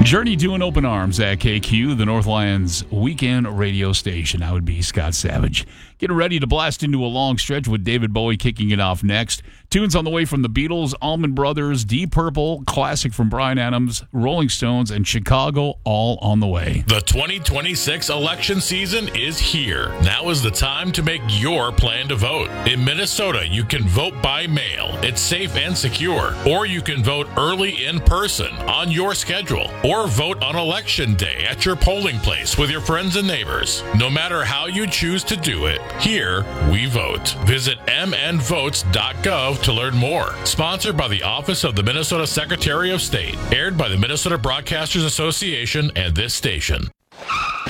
Journey to an open arms at KQ, the North Lions weekend radio station. I would be Scott Savage. Getting ready to blast into a long stretch with David Bowie kicking it off next. Tunes on the way from the Beatles, Allman Brothers, Deep Purple, classic from Bryan Adams, Rolling Stones, and Chicago, all on the way. The 2026 election season is here. Now is the time to make your plan to vote. In Minnesota, you can vote by mail. It's safe and secure. Or you can vote early in person on your schedule. Or vote on Election Day at your polling place with your friends and neighbors. No matter how you choose to do it, here we vote. Visit mnvotes.gov to learn more. Sponsored by the Office of the Minnesota Secretary of State. Aired by the Minnesota Broadcasters Association and this station.